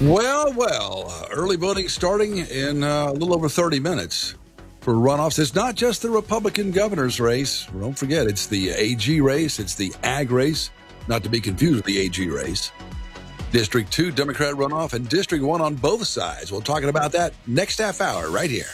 Well, early voting starting in a little over 30 minutes for runoffs. It's not just the Republican governor's race. Don't forget, it's the AG race. It's the ag race, not to be confused with the AG race. District 2 Democrat runoff and District 1 on both sides. We'll talk about that next half hour right here.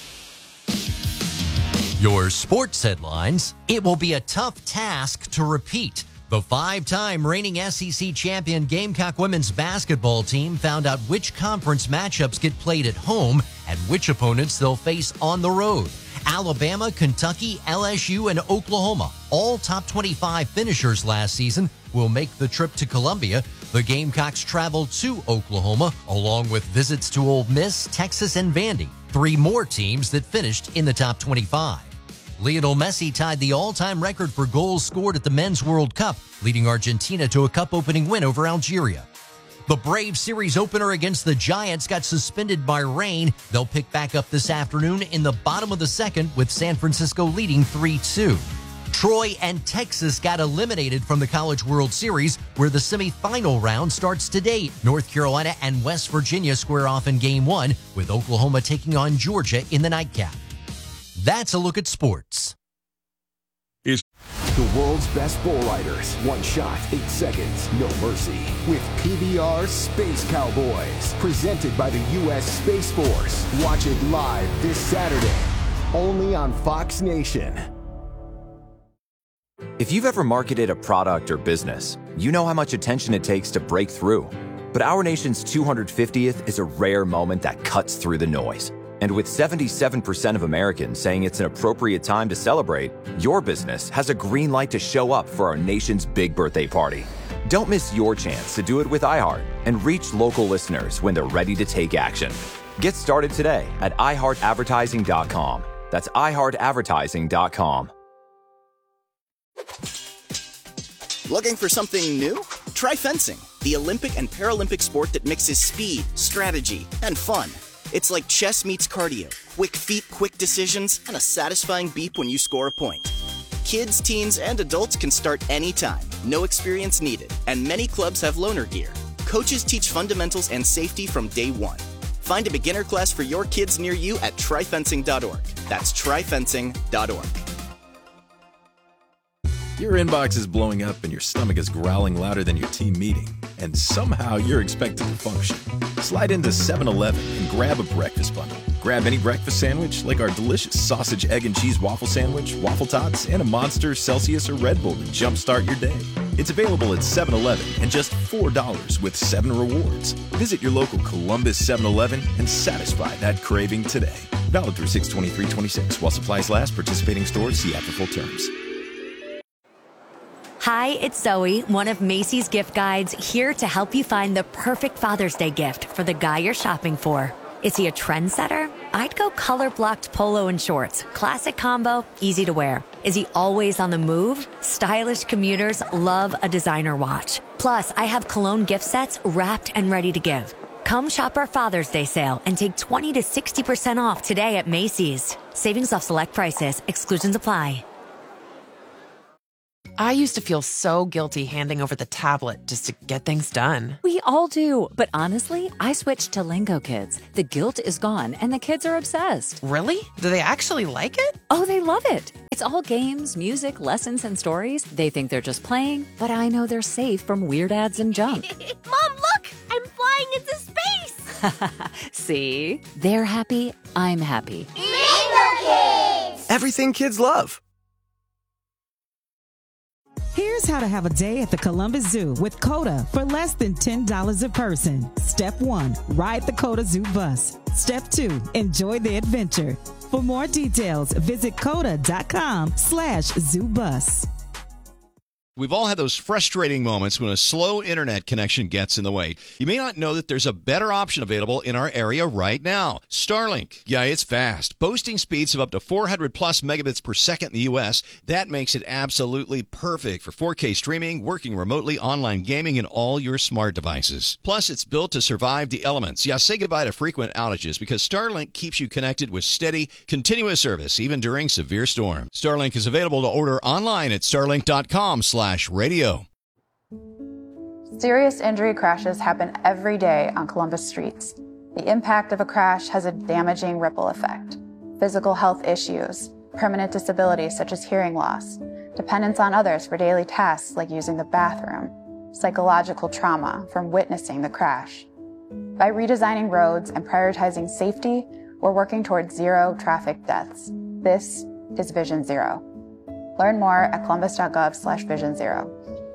Your sports headlines. It will be a tough task to repeat. The 5-time reigning SEC champion Gamecock women's basketball team found out which conference matchups get played at home and which opponents they'll face on the road. Alabama, Kentucky, LSU, and Oklahoma, all top 25 finishers last season, will make the trip to Columbia. The Gamecocks travel to Oklahoma, along with visits to Ole Miss, Texas, and Vandy, 3 more teams that finished in the top 25. Lionel Messi tied the all-time record for goals scored at the Men's World Cup, leading Argentina to a cup-opening win over Algeria. The Braves series opener against the Giants got suspended by rain. They'll pick back up this afternoon in the bottom of the second, with San Francisco leading 3-2. Troy and Texas got eliminated from the College World Series, where the semifinal round starts today. North Carolina and West Virginia square off in Game 1, with Oklahoma taking on Georgia in the nightcap. That's a look at sports. The world's best bull riders. One shot, 8 seconds, no mercy. With PBR Space Cowboys. Presented by the U.S. Space Force. Watch it live this Saturday. Only on Fox Nation. If you've ever marketed a product or business, you know how much attention it takes to break through. But our nation's 250th is a rare moment that cuts through the noise. And with 77% of Americans saying it's an appropriate time to celebrate, your business has a green light to show up for our nation's big birthday party. Don't miss your chance to do it with iHeart and reach local listeners when they're ready to take action. Get started today at iHeartAdvertising.com. That's iHeartAdvertising.com. Looking for something new? Try fencing, the Olympic and Paralympic sport that mixes speed, strategy, and fun. It's like chess meets cardio, quick feet, quick decisions, and a satisfying beep when you score a point. Kids, teens, and adults can start anytime, no experience needed, and many clubs have loaner gear. Coaches teach fundamentals and safety from day one. Find a beginner class for your kids near you at tryfencing.org. That's tryfencing.org. Your inbox is blowing up and your stomach is growling louder than your team meeting, and somehow you're expected to function. Slide into 7-Eleven and grab a breakfast bundle. Grab any breakfast sandwich, like our delicious sausage, egg, and cheese waffle sandwich, waffle tots, and a Monster, Celsius, or Red Bull to jumpstart your day. It's available at 7-Eleven and just $4 with 7 rewards. Visit your local Columbus 7-Eleven and satisfy that craving today. Valid through 6/23/26. While supplies last, participating stores see app for full terms. Hi, it's Zoe, one of Macy's gift guides, here to help you find the perfect Father's Day gift for the guy you're shopping for. Is he a trendsetter? I'd go color-blocked polo and shorts. Classic combo, easy to wear. Is he always on the move? Stylish commuters love a designer watch. Plus, I have cologne gift sets wrapped and ready to give. Come shop our Father's Day sale and take 20 to 60% off today at Macy's. Savings off select prices. Exclusions apply. I used to feel so guilty handing over the tablet just to get things done. We all do. But honestly, I switched to Lingo Kids. The guilt is gone and the kids are obsessed. Really? Do they actually like it? Oh, they love it. It's all games, music, lessons, and stories. They think they're just playing, but I know they're safe from weird ads and junk. Mom, look! I'm flying into space! See? They're happy. I'm happy. Lingo Kids! Everything kids love. Here's how to have a day at the Columbus Zoo with COTA for less than $10 a person. Step 1, ride the COTA Zoo bus. Step 2, enjoy the adventure. For more details, visit COTA.com/zoobus. We've all had those frustrating moments when a slow internet connection gets in the way. You may not know that there's a better option available in our area right now. Starlink. Yeah, it's fast. Boasting speeds of up to 400 plus megabits per second in the U.S. That makes it absolutely perfect for 4K streaming, working remotely, online gaming, and all your smart devices. Plus, it's built to survive the elements. Yeah, say goodbye to frequent outages because Starlink keeps you connected with steady, continuous service, even during severe storms. Starlink is available to order online at starlink.com/radio. Serious injury crashes happen every day on Columbus streets. The impact of a crash has a damaging ripple effect. Physical health issues, permanent disabilities such as hearing loss, dependence on others for daily tasks like using the bathroom, psychological trauma from witnessing the crash. By redesigning roads and prioritizing safety, we're working towards zero traffic deaths. This is Vision Zero. Learn more at columbus.gov/Vision Zero.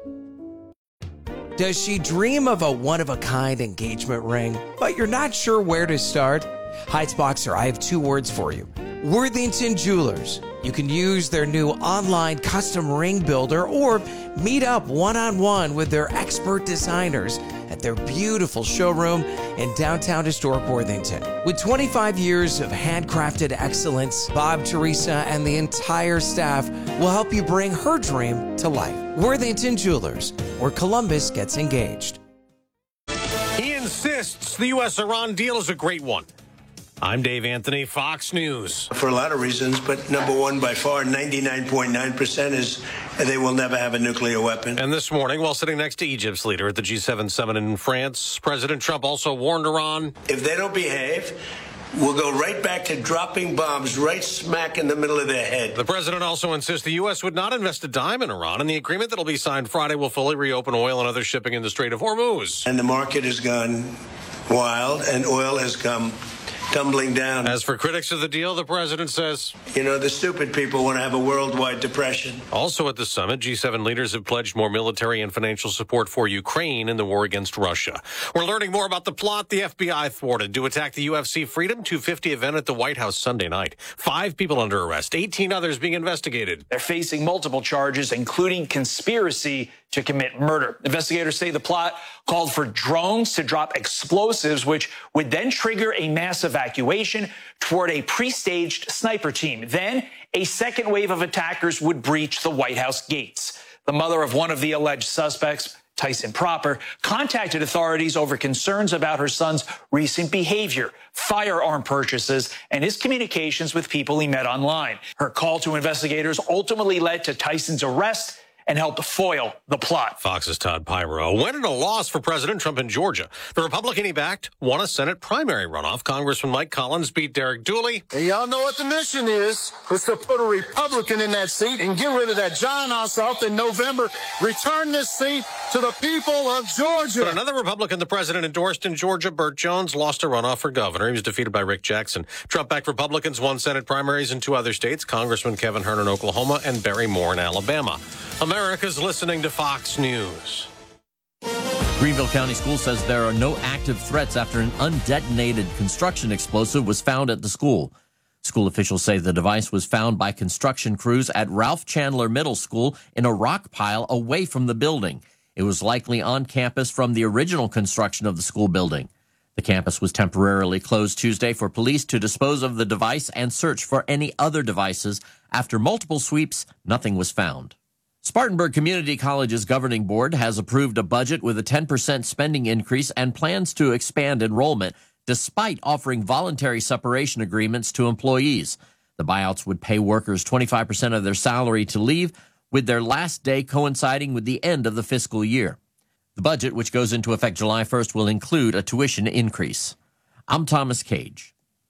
Does she dream of a one-of-a-kind engagement ring, but you're not sure where to start? Heights Boxer, I have 2 words for you. Worthington Jewelers. You can use their new online custom ring builder or meet up one-on-one with their expert designers at their beautiful showroom in downtown historic Worthington. With 25 years of handcrafted excellence, Bob, Teresa, and the entire staff will help you bring her dream to life. Worthington Jewelers, where Columbus gets engaged. He insists the U.S.-Iran deal is a great one. I'm Dave Anthony, Fox News. For a lot of reasons, but number one, by far, 99.9% is they will never have a nuclear weapon. And this morning, while sitting next to Egypt's leader at the G7 summit in France, President Trump also warned Iran. If they don't behave, we'll go right back to dropping bombs right smack in the middle of their head. The president also insists the U.S. would not invest a dime in Iran, and the agreement that will be signed Friday will fully reopen oil and other shipping in the Strait of Hormuz. And the market has gone wild, and oil has come tumbling down. As for critics of the deal, the president says, the stupid people want to have a worldwide depression. Also at the summit, G7 leaders have pledged more military and financial support for Ukraine in the war against Russia. We're learning more about the plot the FBI thwarted to attack the UFC Freedom 250 event at the White House Sunday night. 5 people under arrest, 18 others being investigated. They're facing multiple charges, including conspiracy to commit murder. Investigators say the plot called for drones to drop explosives, which would then trigger a mass evacuation toward a pre-staged sniper team. Then a second wave of attackers would breach the White House gates. The mother of one of the alleged suspects, Tyson Proper, contacted authorities over concerns about her son's recent behavior, firearm purchases, and his communications with people he met online. Her call to investigators ultimately led to Tyson's arrest and helped foil the plot. Fox's Todd Pyro. Win and a loss for President Trump in Georgia. The Republican he backed won a Senate primary runoff. Congressman Mike Collins beat Derek Dooley. Hey, y'all know what the mission is. It's to put a Republican in that seat and get rid of that John Ossoff in November. Return this seat to the people of Georgia. But another Republican the president endorsed in Georgia, Burt Jones, lost a runoff for governor. He was defeated by Rick Jackson. Trump-backed Republicans won Senate primaries in 2 other states, Congressman Kevin Hern in Oklahoma and Barry Moore in Alabama. America's listening to Fox News. Greenville County School says there are no active threats after an undetonated construction explosive was found at the school. School officials say the device was found by construction crews at Ralph Chandler Middle School in a rock pile away from the building. It was likely on campus from the original construction of the school building. The campus was temporarily closed Tuesday for police to dispose of the device and search for any other devices. After multiple sweeps, nothing was found. Spartanburg Community College's governing board has approved a budget with a 10% spending increase and plans to expand enrollment, despite offering voluntary separation agreements to employees. The buyouts would pay workers 25% of their salary to leave, with their last day coinciding with the end of the fiscal year. The budget, which goes into effect July 1st, will include a tuition increase. I'm Thomas Cage.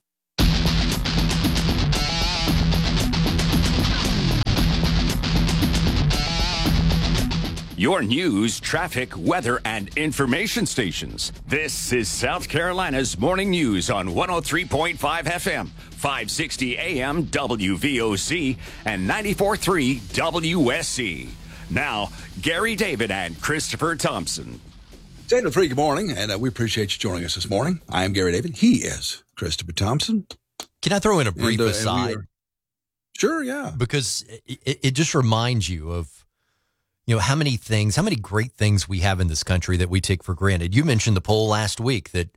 Your news, traffic, weather, and information stations. This is South Carolina's Morning News on 103.5 FM, 560 AM WVOC, and 94.3 WSC. Now, Gary David and Christopher Thompson. 8:03, good morning, and we appreciate you joining us this morning. I am Gary David. He is Christopher Thompson. Can I throw in a brief aside? Sure, yeah. Because it just reminds you of, how many great things we have in this country that we take for granted. You mentioned the poll last week that,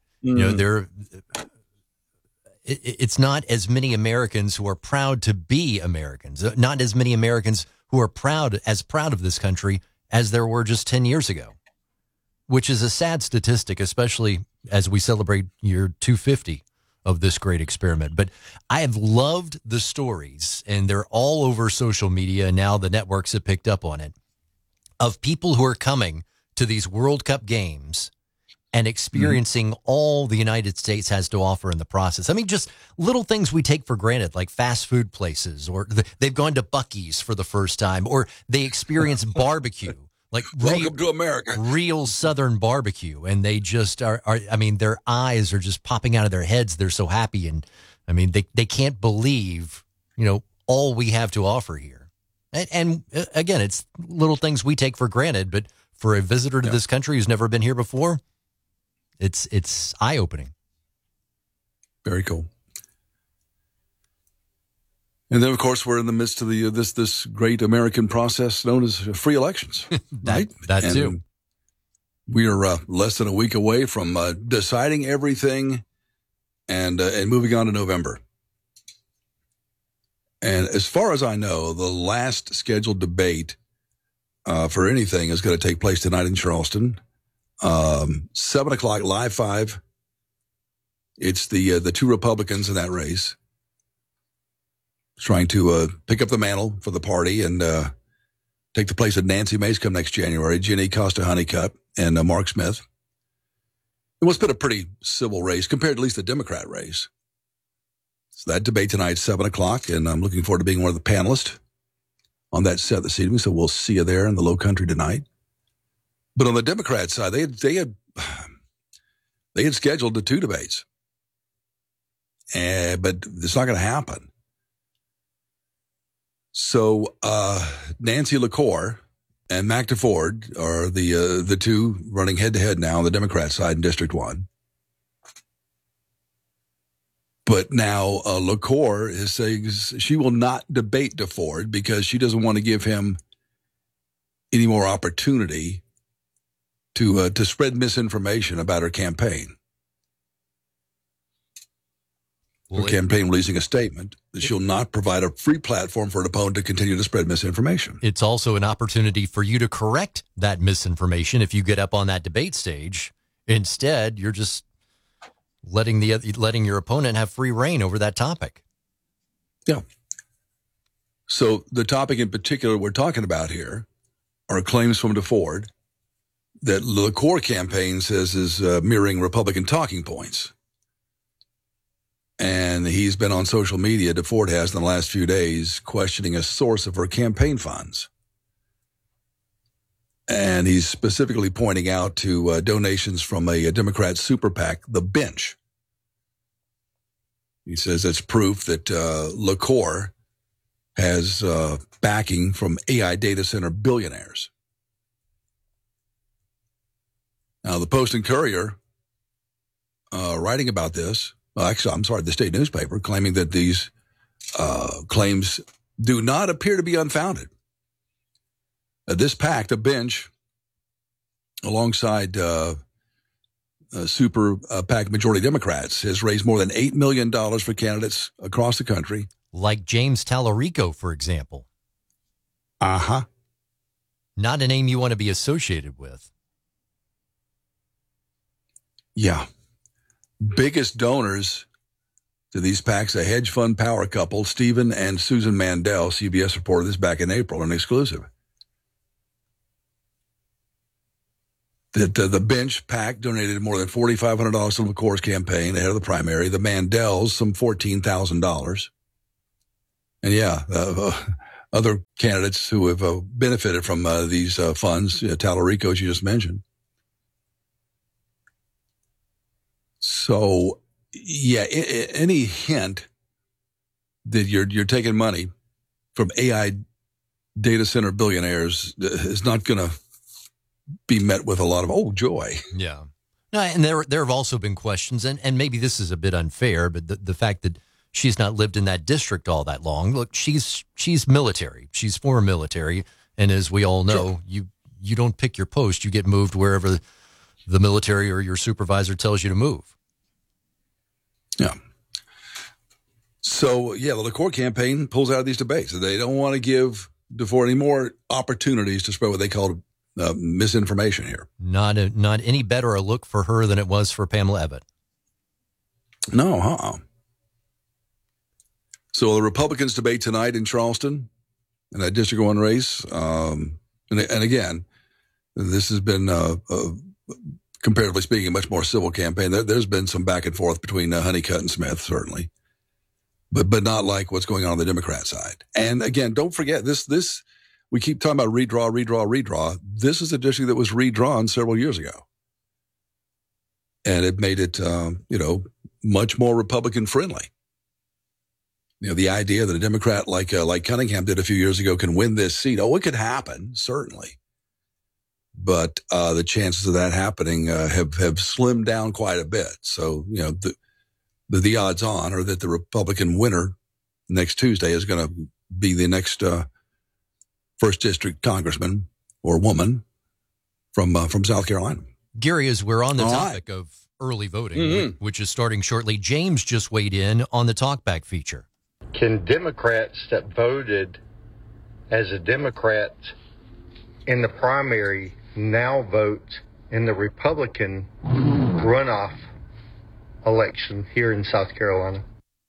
it's not as many Americans who are proud to be Americans, not as many Americans who are proud of this country as there were just 10 years ago, which is a sad statistic, especially as we celebrate year 250 of this great experiment. But I have loved the stories, and they're all over social media, and now the networks have picked up on it, of people who are coming to these World Cup games and experiencing all the United States has to offer in the process. I mean, just little things we take for granted, like fast food places, or they've gone to Buc-ee's for the first time, or they experience barbecue, like welcome to America, real Southern barbecue. And they just are, I mean, their eyes are just popping out of their heads. They're so happy. And I mean, they can't believe, all we have to offer here. And again, it's little things we take for granted, but for a visitor to this country who's never been here before, it's eye-opening. Very cool. And then, of course, we're in the midst of the this great American process known as free elections, right? That too. We are less than a week away from deciding everything and moving on to November. And as far as I know, the last scheduled debate for anything is going to take place tonight in Charleston. 7 o'clock, Live 5. It's the two Republicans in that race trying to pick up the mantle for the party and take the place of Nancy Mace come next January, Ginny Costa Honeycutt, and Mark Smith. It was been a pretty civil race compared to at least the Democrat race. So that debate tonight, 7 o'clock, and I'm looking forward to being one of the panelists on that set this evening. So we'll see you there in the Low Country tonight. But on the Democrat side, they had scheduled the two debates, but it's not going to happen. So Nancy LaCour and Mac DeFord are the two running head to head now on the Democrat side in District 1. But now LaCour is saying she will not debate DeFord because she doesn't want to give him any more opportunity to spread misinformation about her campaign. Her campaign releasing a statement that she'll not provide a free platform for an opponent to continue to spread misinformation. It's also an opportunity for you to correct that misinformation if you get up on that debate stage. Instead, you're just letting your opponent have free reign over that topic. Yeah. So the topic in particular we're talking about here are claims from DeFord that LaCour campaign says is mirroring Republican talking points. And he's been on social media, DeFord has, in the last few days, questioning a source of her campaign funds. And he's specifically pointing out to donations from a Democrat super PAC, The Bench. He says it's proof that LaCour has backing from AI data center billionaires. Now, the Post and Courier, writing about this, the state newspaper, claiming that these claims do not appear to be unfounded. This PAC, The Bench, alongside super PAC majority Democrats, has raised more than $8 million for candidates across the country. Like James Tallarico, for example. Uh-huh. Not a name you want to be associated with. Yeah. Biggest donors to these PACs, a hedge fund power couple, Stephen and Susan Mandel. CBS reported this back in April, an exclusive. That the Bench PAC donated more than $4,500 to LaCour's campaign ahead of the primary. The Mandels, some $14,000. And other candidates who have benefited from these funds, Tallarico, as you just mentioned. So, any hint that you're taking money from AI data center billionaires is not going to be met with a lot of joy. Yeah. No, and there have also been questions, and maybe this is a bit unfair, but the fact that she's not lived in that district all that long. Look, she's military. She's former military, and as we all know, sure, you don't pick your post. You get moved wherever the military or your supervisor tells you to move. Yeah. So, the LaCour campaign pulls out of these debates. They don't want to give DeFord any more opportunities to spread what they call misinformation here. Not any better a look for her than it was for Pamela Abbott. No, So the Republicans debate tonight in Charleston in that District 1 race. And again, This has been, comparatively speaking, a much more civil campaign. There's been some back and forth between Honeycutt and Smith, certainly, but not like what's going on the Democrat side. And again, don't forget this. We keep talking about redraw. This is a district that was redrawn several years ago, and it made it, much more Republican friendly. The idea that a Democrat like Cunningham did a few years ago can win this seat. Oh, it could happen, certainly. But the chances of that happening have slimmed down quite a bit. So, the odds on are that the Republican winner next Tuesday is going to be the next first district congressman or woman from South Carolina. Gary, as we're on the topic of early voting, which is starting shortly, James just weighed in on the Talkback feature. Can Democrats that voted as a Democrat in the primary now vote in the Republican runoff election here in South Carolina?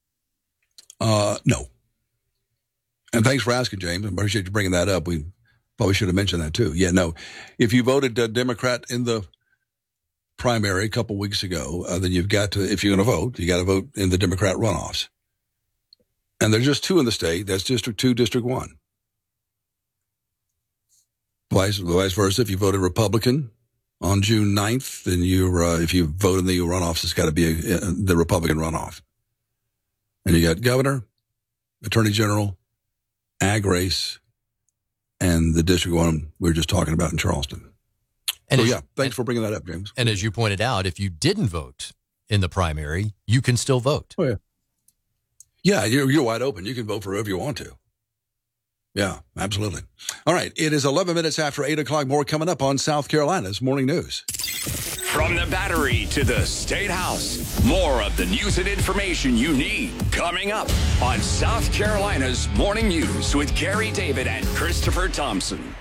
No. And thanks for asking, James. I appreciate you bringing that up. We probably should have mentioned that too. Yeah, no. If you voted Democrat in the primary a couple weeks ago, then you've got to, if you're going to vote, you got to vote in the Democrat runoffs. And there's just 2 in the state. That's District 2, District 1. Vice versa, if you voted Republican on June 9th, then if you vote in the runoffs, it's got to be the Republican runoff. And you got governor, attorney general, ag race, and the District 1 we were just talking about in Charleston. And thanks for bringing that up, James. And as you pointed out, if you didn't vote in the primary, you can still vote. Oh, yeah. Yeah, you're wide open. You can vote for whoever you want to. Yeah, absolutely. All right, it is 11 minutes after 8 o'clock. More coming up on South Carolina's Morning News. From the Battery to the State House, more of the news and information you need coming up on South Carolina's Morning News with Gary David and Christopher Thompson.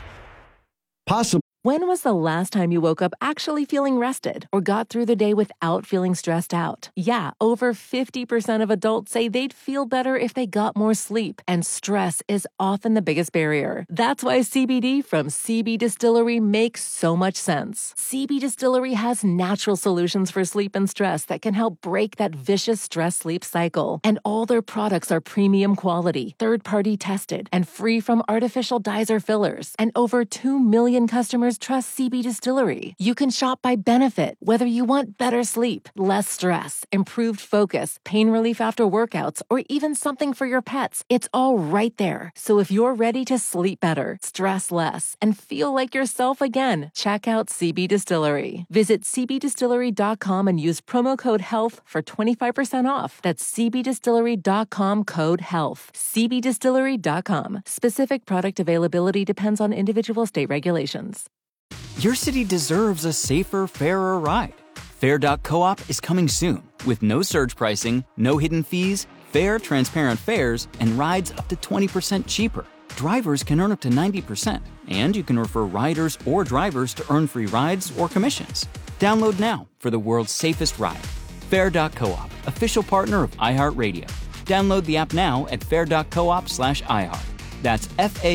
When was the last time you woke up actually feeling rested or got through the day without feeling stressed out? Yeah, over 50% of adults say they'd feel better if they got more sleep, and stress is often the biggest barrier. That's why CBD from CB Distillery makes so much sense. CB Distillery has natural solutions for sleep and stress that can help break that vicious stress-sleep cycle. And all their products are premium quality, third-party tested, and free from artificial dyes or fillers. And over 2 million customers trust CB Distillery. You can shop by benefit, whether you want better sleep, less stress, improved focus, pain relief after workouts, or even something for your pets. It's all right there. So if you're ready to sleep better, stress less, and feel like yourself again, check out CB Distillery. Visit cbdistillery.com and use promo code HEALTH for 25% off. That's cbdistillery.com, code HEALTH. cbdistillery.com. Specific product availability depends on individual state regulations. Your city deserves a safer, fairer ride. Fair.coop is coming soon with no surge pricing, no hidden fees, fair, transparent fares, and rides up to 20% cheaper. Drivers can earn up to 90%, and you can refer riders or drivers to earn free rides or commissions. Download now for the world's safest ride. Fair.coop, official partner of iHeartRadio. Download the app now at fair.coop/iHeart. That's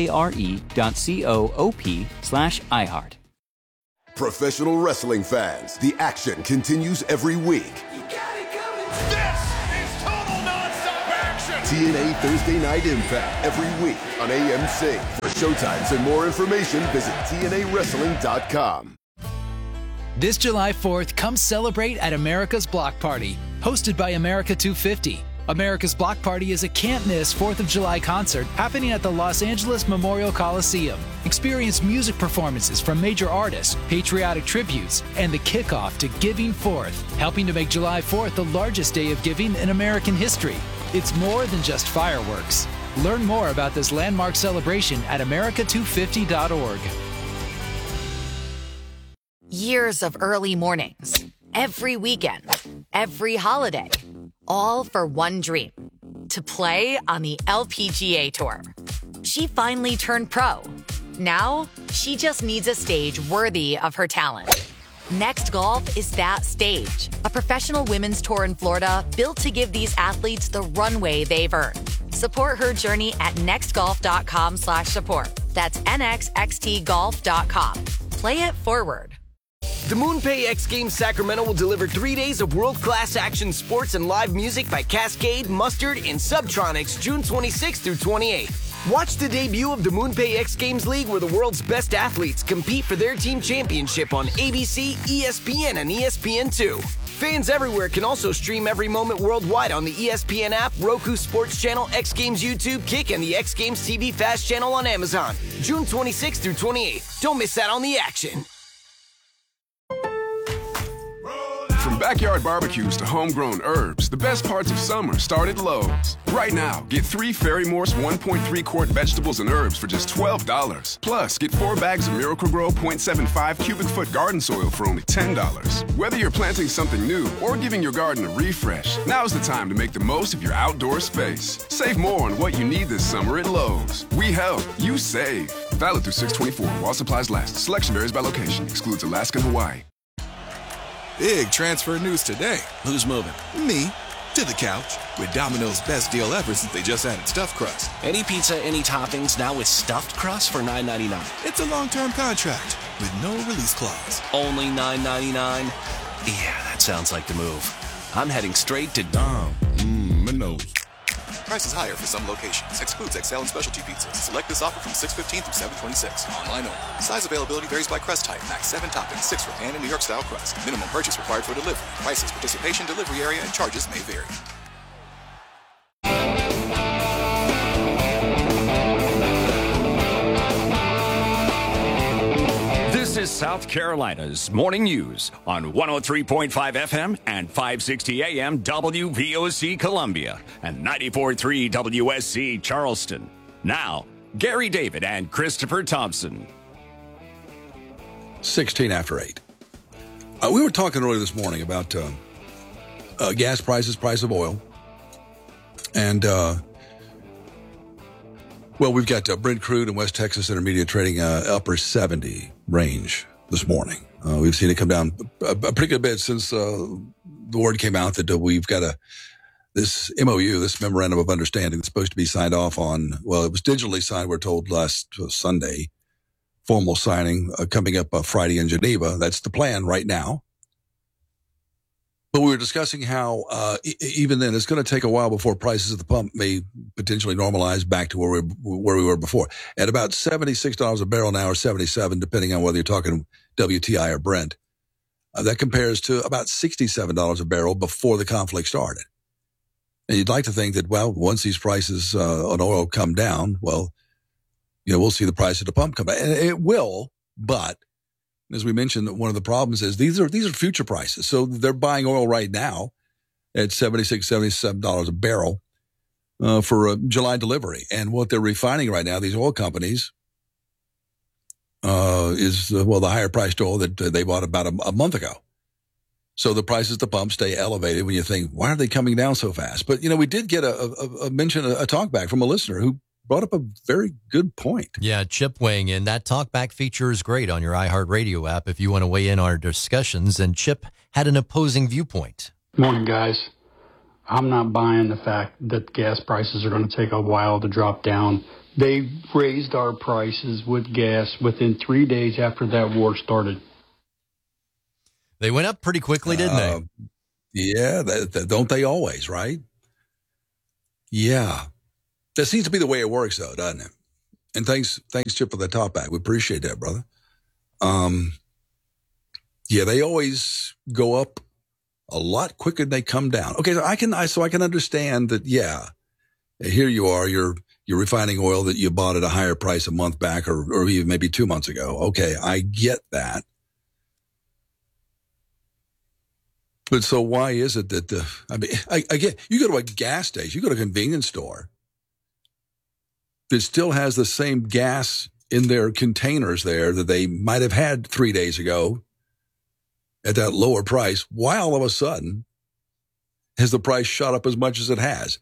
FARE.coop/iHeart. Professional wrestling fans, the action continues every week. This is total nonstop action! TNA Thursday Night Impact every week on AMC. For showtimes and more information, visit TNAWrestling.com. This July 4th, come celebrate at America's Block Party, hosted by America 250. America's Block Party is a can't-miss 4th of July concert happening at the Los Angeles Memorial Coliseum. Experience music performances from major artists, patriotic tributes, and the kickoff to Giving Forth, helping to make July 4th the largest day of giving in American history. It's more than just fireworks. Learn more about this landmark celebration at america250.org. Years of early mornings, every weekend, every holiday, all for one dream, to play on the LPGA Tour. She finally turned pro. Now, she just needs a stage worthy of her talent. Next Golf is that stage, a professional women's tour in Florida built to give these athletes the runway they've earned. Support her journey at nextgolf.com/support. That's nxxtgolf.com. play it forward. The MoonPay X Games Sacramento will deliver 3 days of world-class action sports and live music by Cascade, Mustard, and Subtronics June 26th through 28th. Watch the debut of the MoonPay X Games League where the world's best athletes compete for their team championship on ABC, ESPN, and ESPN2. Fans everywhere can also stream every moment worldwide on the ESPN app, Roku Sports Channel, X Games YouTube, Kick, and the X Games TV Fast Channel on Amazon. June 26th through 28th. Don't miss out on the action. From backyard barbecues to homegrown herbs, the best parts of summer start at Lowe's. Right now, get 3 Ferry Morse 1.3-quart vegetables and herbs for just $12. Plus, get 4 bags of Miracle Grow 0.75 cubic foot garden soil for only $10. Whether you're planting something new or giving your garden a refresh, now's the time to make the most of your outdoor space. Save more on what you need this summer at Lowe's. We help, you save. Valid through 6/24 while supplies last. Selection varies by location. Excludes Alaska and Hawaii. Big transfer news today. Who's moving? Me. To the couch. With Domino's best deal ever since they just added stuffed crust. Any pizza, any toppings, now with stuffed crust for $9.99. It's a long-term contract with no release clause. Only $9.99? Yeah, that sounds like the move. I'm heading straight to Domino's. Prices higher for some locations. Excludes XL and specialty pizzas. Select this offer from 6/15 through 7/26. Online only. Size availability varies by crust type. Max 7 toppings, 6 for pan and New York style crust. Minimum purchase required for delivery. Prices, participation, delivery area, and charges may vary. This is South Carolina's Morning News on 103.5 FM and 560 AM WVOC Columbia and 94.3 WSC Charleston. Now, Gary David and Christopher Thompson. 16 after 8. We were talking earlier this morning about gas prices, price of oil. And, well, we've got Brent crude and West Texas Intermediate trading upper 70 range this morning. We've seen it come down a pretty good bit since the word came out that we've got this MOU, this memorandum of understanding that's supposed to be signed off on. Well, it was digitally signed, we're told, last Sunday. Formal signing coming up Friday in Geneva. That's the plan right now. But we were discussing how even then it's going to take a while before prices at the pump may potentially normalize back to where we were before. At about $76 a barrel now, or $77, depending on whether you're talking WTI or Brent. That compares to about $67 a barrel before the conflict started. And you'd like to think that, well, once these prices on oil come down, well, we'll see the price at the pump come down. And it will, but as we mentioned, one of the problems is these are future prices. So they're buying oil right now at $76, $77 a barrel for a July delivery. And what they're refining right now, these oil companies, is, the higher priced oil that they bought about a month ago. So the prices at the pump stay elevated when you think, why are they coming down so fast? But, we did get a mention, a talk back from a listener who brought up a very good point. Yeah, Chip weighing in. That talkback feature is great on your iHeartRadio app if you want to weigh in on our discussions. And Chip had an opposing viewpoint. Morning, guys. I'm not buying the fact that gas prices are going to take a while to drop down. They raised our prices with gas within 3 days after that war started. They went up pretty quickly, didn't they? Yeah, don't they always, right? Yeah. That seems to be the way it works, though, doesn't it? And thanks, Chip, for the top back. We appreciate that, brother. Yeah, they always go up a lot quicker than they come down. Okay, so I can understand that. Yeah, here you are, you're refining oil that you bought at a higher price a month back, or even maybe 2 months ago. Okay, I get that. But so why is it that again, you go to a gas station, you go to a convenience store that still has the same gas in their containers there that they might have had 3 days ago at that lower price. Why all of a sudden has the price shot up as much as it has?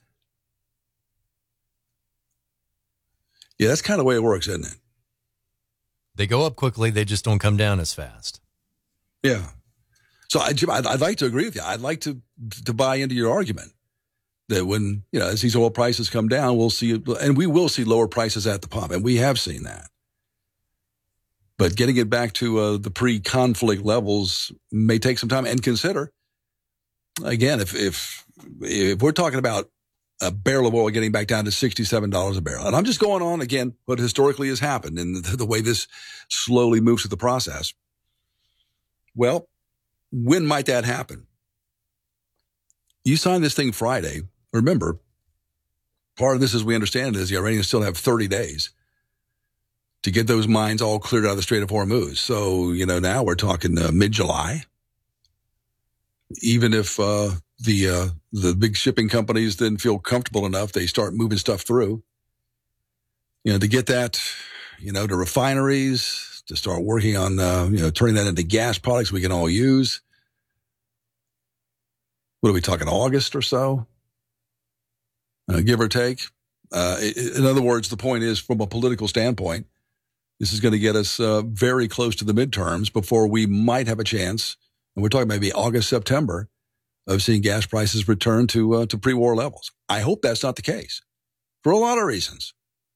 Yeah, that's kind of the way it works, isn't it? They go up quickly. They just don't come down as fast. Yeah. So I'd like to agree with you. I'd like to buy into your argument that when, as these oil prices come down, we'll see, and we will see lower prices at the pump, and we have seen that. But getting it back to the pre-conflict levels may take some time. And consider, again, if we're talking about a barrel of oil getting back down to $67 a barrel, and I'm just going on, again, what historically has happened and the way this slowly moves through the process. Well, when might that happen? You sign this thing Friday. Remember, part of this, as we understand it, is the Iranians still have 30 days to get those mines all cleared out of the Strait of Hormuz. So, now we're talking mid-July. Even if the big shipping companies then feel comfortable enough, they start moving stuff through, to get that, to refineries, to start working on, turning that into gas products we can all use. What are we talking, August or so? Give or take. In other words, the point is, from a political standpoint, this is going to get us very close to the midterms before we might have a chance, and we're talking maybe August, September, of seeing gas prices return to pre-war levels. I hope that's not the case for a lot of reasons.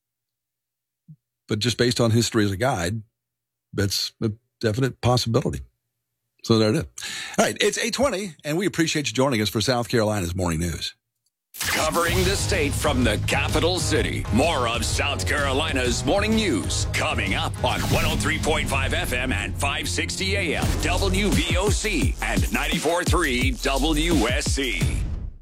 But just based on history as a guide, that's a definite possibility. So there it is. All right, it's 8:20, and we appreciate you joining us for South Carolina's Morning News. Covering the state from the capital city. More of South Carolina's Morning News coming up on 103.5 FM and 560 AM WVOC and 94.3 WSC.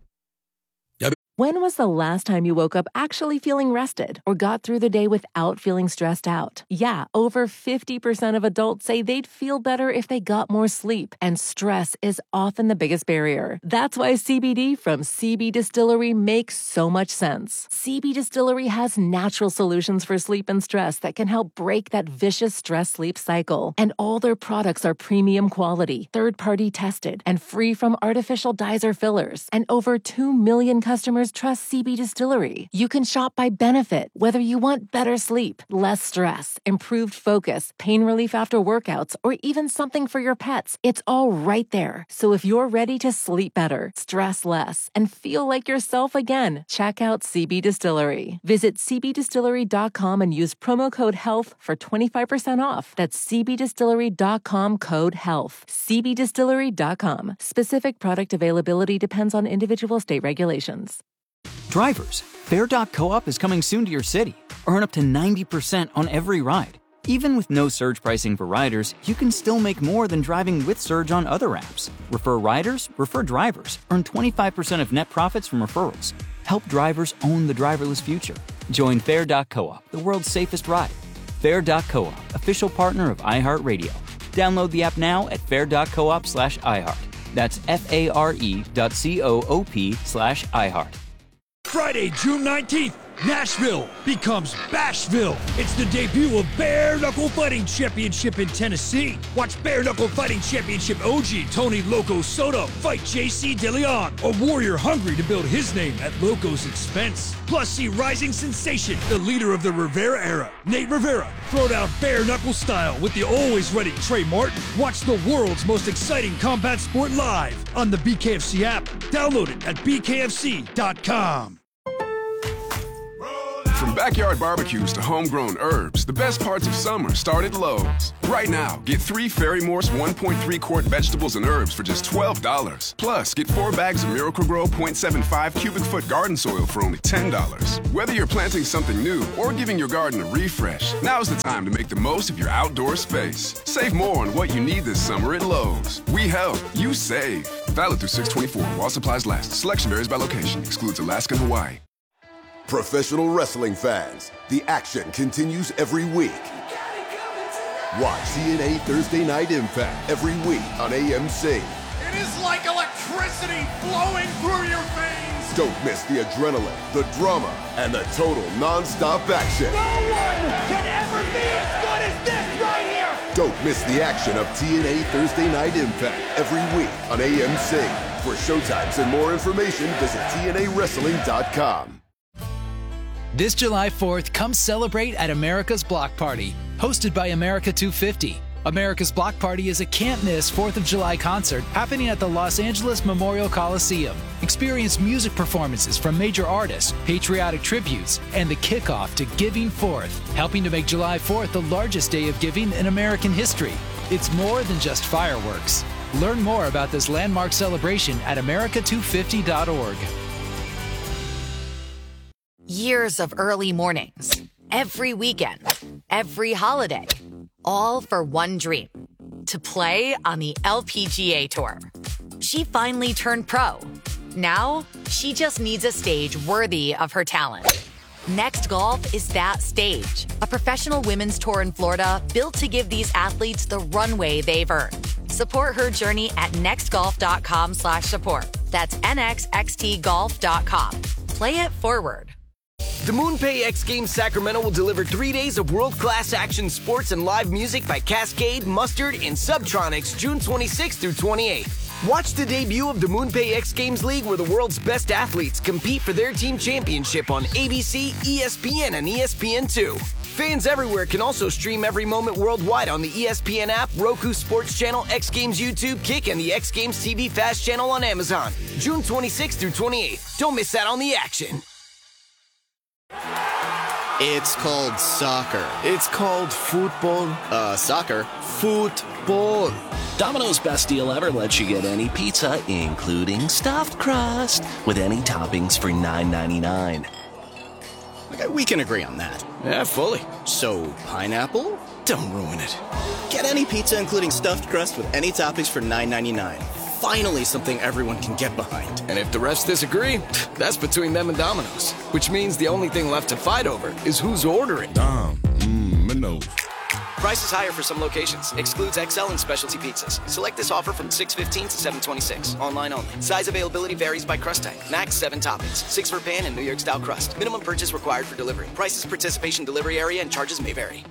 When was the last time you woke up actually feeling rested or got through the day without feeling stressed out? Yeah, over 50% of adults say they'd feel better if they got more sleep, and stress is often the biggest barrier. That's why CBD from CB Distillery makes so much sense. CB Distillery has natural solutions for sleep and stress that can help break that vicious stress-sleep cycle. And all their products are premium quality, third-party tested, and free from artificial dyes or fillers. And over 2 million customers trust CB Distillery. You can shop by benefit, whether you want better sleep, less stress, improved focus, pain relief after workouts, or even something for your pets. It's all right there. So if you're ready to sleep better, stress less, and feel like yourself again, check out CB Distillery. Visit cbdistillery.com and use promo code HEALTH for 25% off. That's cbdistillery.com, code HEALTH. cbdistillery.com. Specific product availability depends on individual state regulations. Drivers, Fair.coop is coming soon to your city. Earn up to 90% on every ride. Even with no surge pricing for riders, you can still make more than driving with Surge on other apps. Refer riders, refer drivers. Earn 25% of net profits from referrals. Help drivers own the driverless future. Join Fair.coop, the world's safest ride. Fair.coop, official partner of iHeartRadio. Download the app now at fair.coop/iHeart. That's FARE.coop/iHeart. Friday, June 19th, Nashville becomes Bashville. It's the debut of Bare Knuckle Fighting Championship in Tennessee. Watch Bare Knuckle Fighting Championship OG Tony Loco Soto fight JC DeLeon, a warrior hungry to build his name at Loco's expense. Plus, see rising sensation, the leader of the Rivera era, Nate Rivera, throw down bare knuckle style with the always ready Trey Martin. Watch the world's most exciting combat sport live on the BKFC app. Download it at bkfc.com. From backyard barbecues to homegrown herbs, the best parts of summer start at Lowe's. Right now, get 3 Ferry-Morse 1.3 quart vegetables and herbs for just $12. Plus, get 4 bags of Miracle-Gro 0.75 cubic foot garden soil for only $10. Whether you're planting something new or giving your garden a refresh, now's the time to make the most of your outdoor space. Save more on what you need this summer at Lowe's. We help, you save. Valid through 6/24 while supplies last. Selection varies by location. Excludes Alaska and Hawaii. Professional wrestling fans, the action continues every week. Watch TNA Thursday Night Impact every week on AMC. It is like electricity flowing through your veins. Don't miss the adrenaline, the drama, and the total non-stop action. No one can ever be as good as this right here. Don't miss the action of TNA Thursday Night Impact every week on AMC. For showtimes and more information, visit TNAWrestling.com. This July 4th, come celebrate at America's Block Party, hosted by America 250. America's Block Party is a can't-miss 4th of July concert happening at the Los Angeles Memorial Coliseum. Experience music performances from major artists, patriotic tributes, and the kickoff to Giving Fourth, helping to make July 4th the largest day of giving in American history. It's more than just fireworks. Learn more about this landmark celebration at america250.org. Years of early mornings, every weekend, every holiday, all for one dream, to play on the LPGA Tour. She finally turned pro. Now, she just needs a stage worthy of her talent. Next Golf is that stage, a professional women's tour in Florida built to give these athletes the runway they've earned. Support her journey at nextgolf.com/support. That's nxxtgolf.com. Play it forward. The MoonPay X Games Sacramento will deliver 3 days of world-class action sports and live music by Cascade, Mustard, and Subtronics June 26th through 28th. Watch the debut of the MoonPay X Games League, where the world's best athletes compete for their team championship on ABC, ESPN, and ESPN2. Fans everywhere can also stream every moment worldwide on the ESPN app, Roku Sports Channel, X Games YouTube, Kick, and the X Games TV Fast channel on Amazon. June 26th through 28th. Don't miss out on the action. It's called soccer. It's called football. Soccer. Football. Domino's Best Deal Ever lets you get any pizza, including stuffed crust, with any toppings for $9.99. Okay, we can agree on that. Yeah, fully. So, pineapple? Don't ruin it. Get any pizza, including stuffed crust, with any toppings for $9.99. Finally, something everyone can get behind. And if the refs disagree, that's between them and Domino's. Which means the only thing left to fight over is who's ordering. Domino's. Prices higher for some locations. Excludes XL and specialty pizzas. Select this offer from 6/15 to 7/26. Online only. Size availability varies by crust type. Max 7 toppings. 6 for pan and New York style crust. Minimum purchase required for delivery. Prices, participation, delivery area, and charges may vary.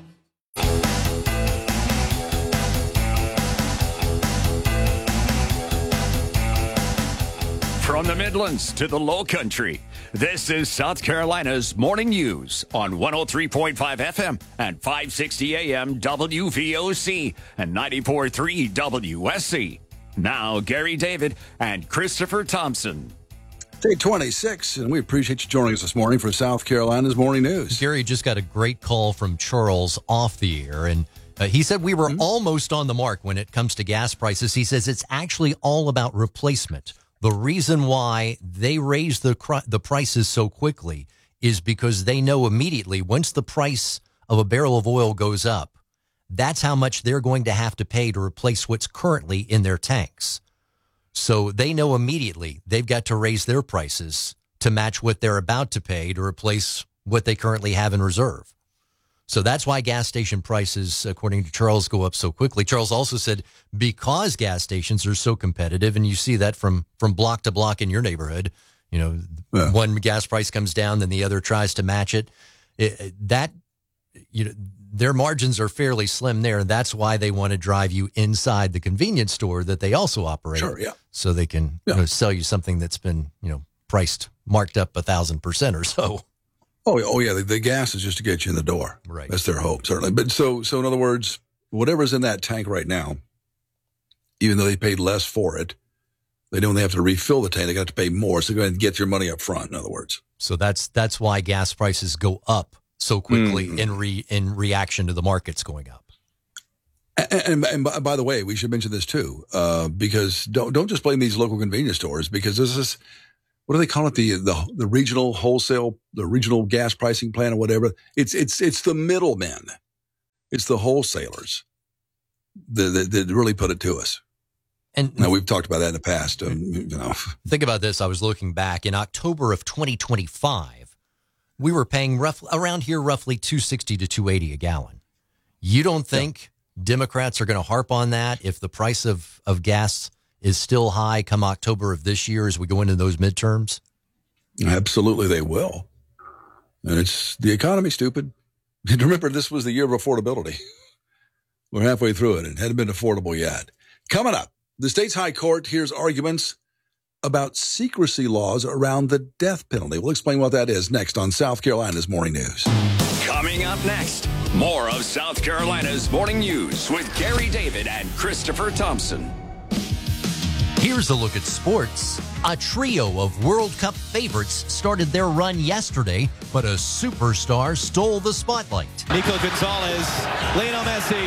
From the Midlands to the Low Country, this is South Carolina's Morning News on 103.5 FM and 560 AM WVOC and 94.3 WSC. Now, Gary David and Christopher Thompson. Day 26, and we appreciate you joining us this morning for South Carolina's Morning News. Gary just got a great call from Charles off the air, and he said we were almost on the mark when it comes to gas prices. He says it's actually all about replacement. The reason why they raise the prices so quickly is because they know immediately once the price of a barrel of oil goes up, that's how much they're going to have to pay to replace what's currently in their tanks. So they know immediately they've got to raise their prices to match what they're about to pay to replace what they currently have in reserve. So that's why gas station prices, according to Charles, go up so quickly. Charles also said because gas stations are so competitive, and you see that from block to block in your neighborhood, one gas price comes down, then the other tries to match it. Their margins are fairly slim there, and that's why they want to drive you inside the convenience store that they also operate. Sure, yeah. So they can sell you something that's been priced, marked up 1,000% or so. Oh yeah, the gas is just to get you in the door. Right. That's their hope, certainly. But so in other words, whatever's in that tank right now, even though they paid less for it, they don't have to refill the tank. They got to pay more, so they're going to get your money up front, in other words. So that's why gas prices go up so quickly in reaction to the markets going up. And by the way, we should mention this too, because don't just blame these local convenience stores, because this is, what do they call it? The regional wholesale, the regional gas pricing plan or whatever. It's the middlemen. It's the wholesalers that really put it to us. And now we've talked about that in the past. Think about this. I was looking back in October of 2025, we were paying around here roughly $2.60 to $2.80 a gallon. You don't think Democrats are going to harp on that if the price of gas is still high come October of this year as we go into those midterms? Absolutely, they will. And it's the economy, stupid. And remember, this was the year of affordability. We're halfway through it and it hadn't been affordable yet. Coming up, the state's high court hears arguments about secrecy laws around the death penalty. We'll explain what that is next on South Carolina's Morning News. Coming up next, More of South Carolina's Morning News with Gary David and Christopher Thompson. Here's a look at sports. A trio of World Cup favorites started their run yesterday, but a superstar stole the spotlight. Nico Gonzalez, Lionel Messi,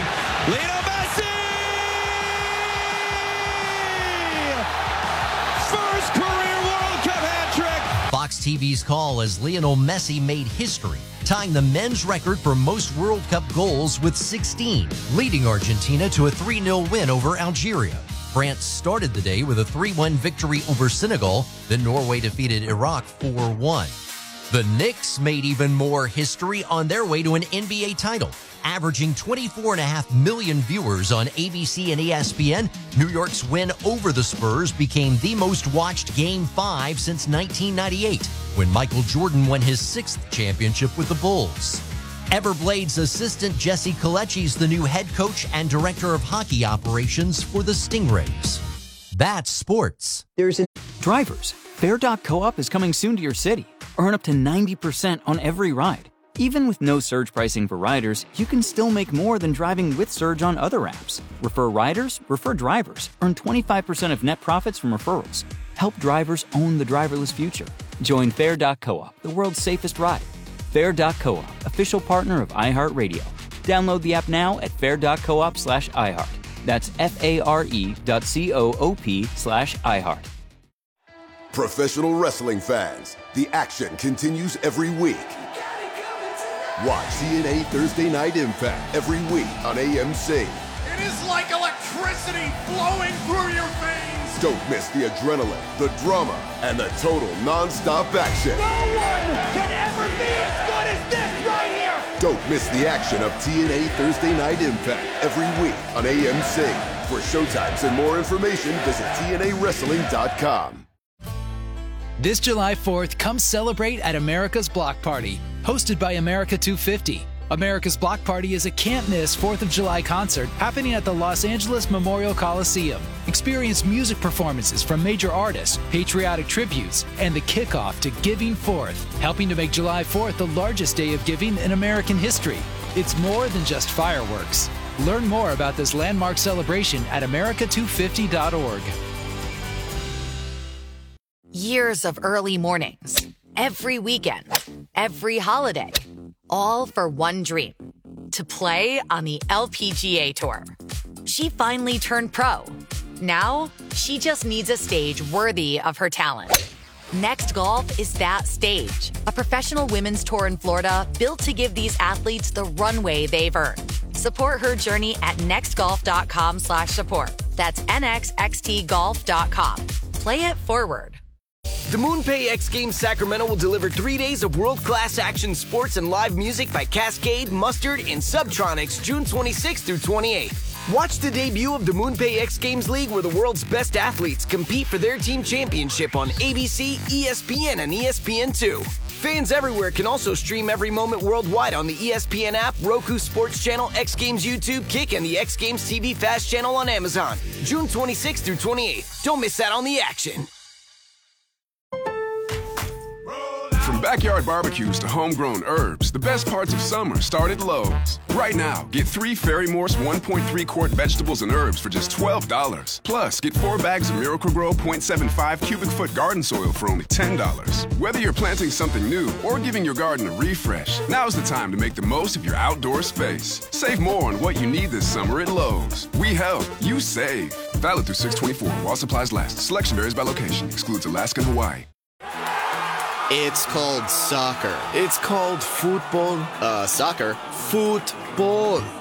first career World Cup hat trick. Fox TV's call as Lionel Messi made history, tying the men's record for most World Cup goals with 16, leading Argentina to a 3-0 win over Algeria. France started the day with a 3-1 victory over Senegal, then Norway defeated Iraq 4-1. The Knicks made even more history on their way to an NBA title. Averaging 24.5 million viewers on ABC and ESPN, New York's win over the Spurs became the most watched Game 5 since 1998, when Michael Jordan won his 6th championship with the Bulls. Everblade's assistant Jesse Kalechi's the new head coach and director of hockey operations for the Stingrays. That's sports. Drivers, Fair.coop is coming soon to your city. Earn up to 90% on every ride. Even with no surge pricing for riders, you can still make more than driving with Surge on other apps. Refer riders, refer drivers. Earn 25% of net profits from referrals. Help drivers own the driverless future. Join Fair.coop, the world's safest ride. Fair.coop, official partner of iHeartRadio. Download the app now at fair.coop/iHeart. That's FARE.coop/iHeart. Professional wrestling fans, the action continues every week. Watch TNA Thursday Night Impact every week on AMC. It is like electricity flowing through your veins. Don't miss the adrenaline, the drama, and the total non-stop action. No one can ever be as good as this right here. Don't miss the action of TNA Thursday Night Impact every week on AMC. For showtimes and more information, visit TNAWrestling.com. This July 4th, come celebrate at America's Block Party, hosted by America 250. America's Block Party is a can't-miss 4th of July concert happening at the Los Angeles Memorial Coliseum. Experience music performances from major artists, patriotic tributes, and the kickoff to Giving Forth, helping to make July 4th the largest day of giving in American history. It's more than just fireworks. Learn more about this landmark celebration at america250.org. Years of early mornings, every weekend, every holiday, all for one dream, to play on the LPGA Tour. She finally turned pro. Now, she just needs a stage worthy of her talent. Next Golf is that stage, a professional women's tour in Florida built to give these athletes the runway they've earned. Support her journey at nextgolf.com/support. That's nxxtgolf.com. Play it forward. The MoonPay X Games Sacramento will deliver 3 days of world-class action sports and live music by Cascade, Mustard, and Subtronics June 26th through 28th. Watch the debut of the MoonPay X Games League where the world's best athletes compete for their team championship on ABC, ESPN, and ESPN2. Fans everywhere can also stream every moment worldwide on the ESPN app, Roku Sports Channel, X Games YouTube, Kick, and the X Games TV Fast Channel on Amazon. June 26th through 28th. Don't miss out on the action. From backyard barbecues to homegrown herbs, the best parts of summer start at Lowe's. Right now, get 3 Ferry Morse 1.3-quart vegetables and herbs for just $12. Plus, get 4 bags of Miracle-Gro 0.75 cubic foot garden soil for only $10. Whether you're planting something new or giving your garden a refresh, now's the time to make the most of your outdoor space. Save more on what you need this summer at Lowe's. We help, you save. Valid through 6/24 while supplies last. Selection varies by location. Excludes Alaska and Hawaii. It's called soccer. It's called football. Soccer. Football.